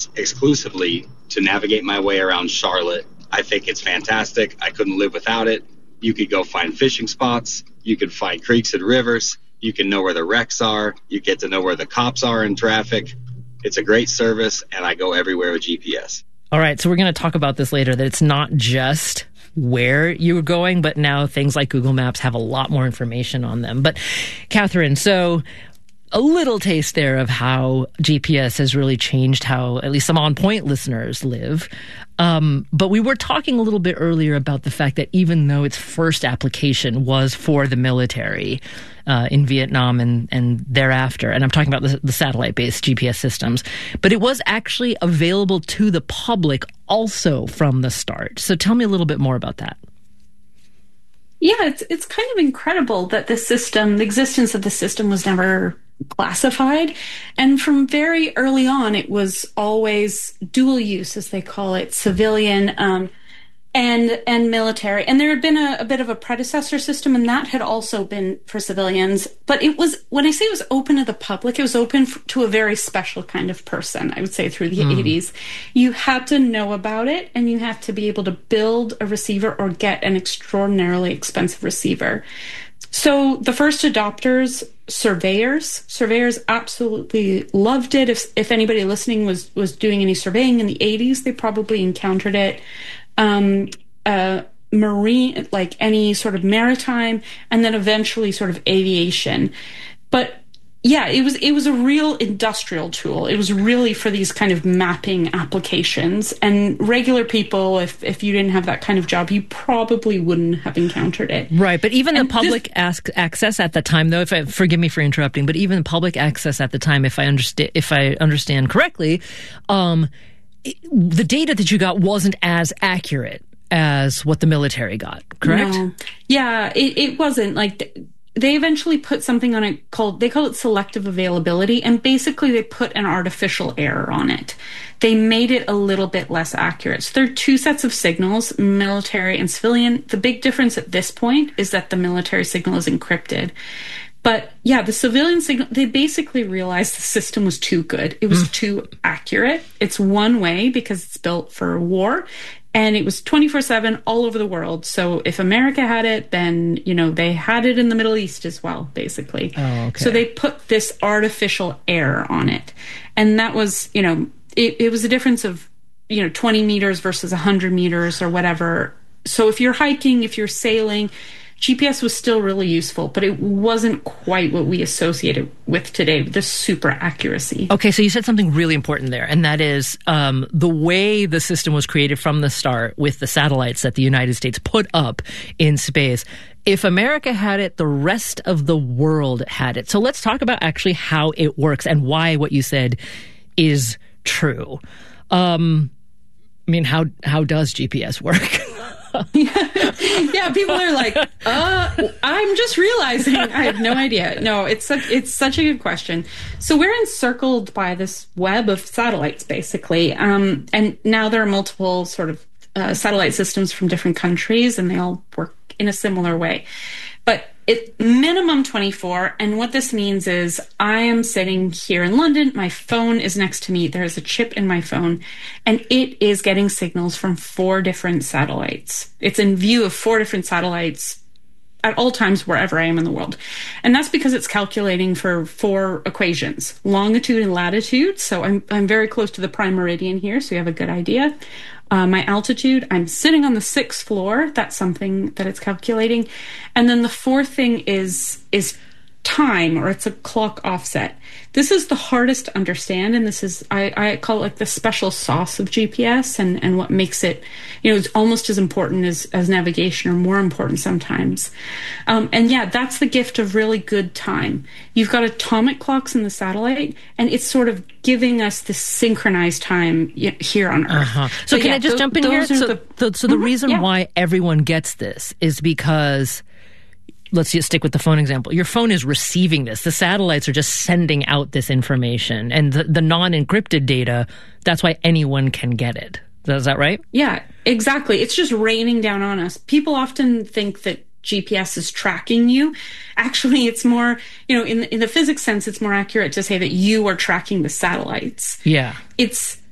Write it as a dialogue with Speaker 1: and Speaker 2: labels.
Speaker 1: exclusively to navigate my way around Charlotte. I think it's fantastic. I couldn't live without it. You could go find fishing spots. You could find creeks and rivers. You can know where the wrecks are. You get to know where the cops are in traffic. It's a great service, and I go everywhere with GPS.
Speaker 2: All right, so we're going to talk about this later, that it's not just where you were going, but now things like Google Maps have a lot more information on them. But Catherine, so a little taste there of how GPS has really changed how at least some On Point listeners live. But we were talking a little bit earlier about the fact that even though its first application was for the military in Vietnam and thereafter, and I'm talking about the satellite-based GPS systems, but it was actually available to the public also from the start. So tell me a little bit more about that.
Speaker 3: Yeah, it's kind of incredible that the existence of the system was never classified. And from very early on, it was always dual use, as they call it, civilian and military. And there had been a bit of a predecessor system, and that had also been for civilians. But it was, when I say it was open to the public, it was open to a very special kind of person, I would say, through the 80s. You had to know about it, and you had to be able to build a receiver or get an extraordinarily expensive receiver. So the first adopters, surveyors absolutely loved it. If anybody listening was doing any surveying in the 80s, they probably encountered it. Marine, like any sort of maritime, and then eventually sort of aviation. But yeah, it was a real industrial tool. It was really for these kind of mapping applications. And regular people, if you didn't have that kind of job, you probably wouldn't have encountered it.
Speaker 2: Right, but even the public access at the time, though, forgive me for interrupting, but even public access at the time, if I understand correctly, the data that you got wasn't as accurate as what the military got, correct?
Speaker 3: No. Yeah, it wasn't. Like, they eventually put something on it they call it selective availability, and basically they put an artificial error on it. They made it a little bit less accurate. So there are two sets of signals, military and civilian. The big difference at this point is that the military signal is encrypted. But yeah, the civilian signal, they basically realized the system was too good. It was too accurate. It's one way because it's built for war. And it was 24/7 all over the world. So if America had it, then, they had it in the Middle East as well, basically.
Speaker 2: Oh, okay.
Speaker 3: So they put this artificial error on it. And that was, it was a difference of, 20 meters versus 100 meters or whatever. So if you're hiking, if you're sailing, GPS was still really useful, but it wasn't quite what we associated with today, the super accuracy.
Speaker 2: Okay, so you said something really important there, and that is the way the system was created from the start with the satellites that the United States put up in space. If America had it, the rest of the world had it. So let's talk about actually how it works and why what you said is true. How does GPS work?
Speaker 3: Yeah, people are like, I'm just realizing. I have no idea. No, it's such a good question. So we're encircled by this web of satellites, basically. And now there are multiple sort of satellite systems from different countries, and they all work in a similar way. But it's minimum 24, and what this means is I am sitting here in London, my phone is next to me, there's a chip in my phone, and it is getting signals from 4 different satellites. It's in view of 4 different satellites at all times wherever I am in the world. And that's because it's calculating for 4 equations, longitude and latitude, so I'm very close to the prime meridian here, so you have a good idea. My altitude, I'm sitting on the 6th floor. That's something that it's calculating. And then the 4th thing is time, or it's a clock offset. This is the hardest to understand, and this is, I call it like the special sauce of GPS, and what makes it, it's almost as important as navigation, or more important sometimes. And yeah, that's the gift of really good time. You've got atomic clocks in the satellite, and it's sort of giving us this synchronized time here on Earth.
Speaker 2: Uh-huh. So can I just jump in here? So the reason why everyone gets this is because, let's just stick with the phone example. Your phone is receiving this. The satellites are just sending out this information. And the non-encrypted data, that's why anyone can get it. Is that right?
Speaker 3: Yeah, exactly. It's just raining down on us. People often think that GPS is tracking you. Actually, it's more, in the physics sense, it's more accurate to say that you are tracking the satellites.
Speaker 2: Yeah.
Speaker 3: It's